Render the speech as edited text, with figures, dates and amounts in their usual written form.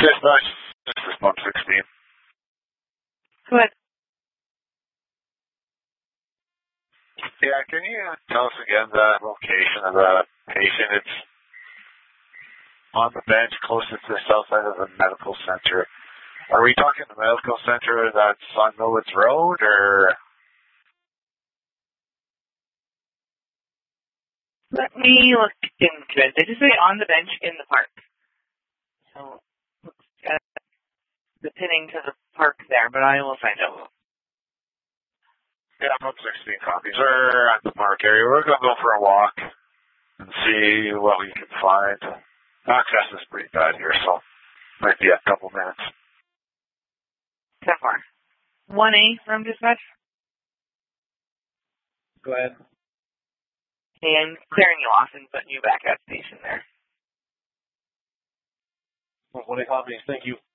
Dispatch, this is 116. Go ahead. Yeah, can you tell us again the location of the patient? It's on the bench closest to the south side of the medical center. Are we talking the medical center that's on Millwoods Road, or? Let me look into it. They just say on the bench in the park. So, the pinning to the park there, but I will find out. Yeah, 116 copies. We're at the park area. We're going to go for a walk and see what we can find. Access is pretty bad here, so might be a couple minutes. 10-4. 1A from dispatch. Go ahead. And clearing you off and putting you back at station there. 1A copies. Thank you.